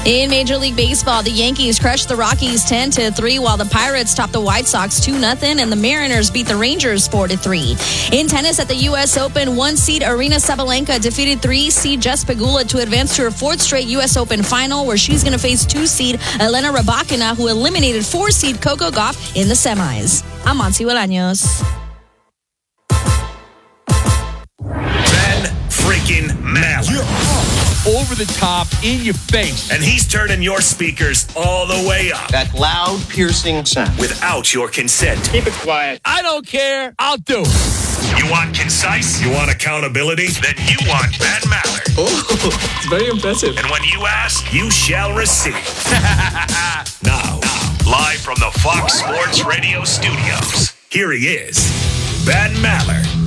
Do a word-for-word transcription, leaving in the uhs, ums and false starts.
In Major League Baseball, the Yankees crushed the Rockies ten to three, while the Pirates topped the White Sox two nothing, and the Mariners beat the Rangers four to three. In tennis at the U S Open, one-seed Arina Sabalenka defeated three-seed Jess Pegula to advance to her fourth straight U S Open final, where she's going to face two-seed Elena Rybakina, who eliminated four-seed Coco Gauff in the semis. I'm Monty Bolaños. Ben freaking Maller. Yeah. Over the top, in your face. And he's turning your speakers all the way up. That loud, piercing sound. Without your consent. Keep it quiet. I don't care. I'll do it. You want concise? You want accountability? Then you want Ben Maller. Oh, it's very impressive. And when you ask, you shall receive. now, live from the Fox Sports Radio studios, here he is, Ben Maller.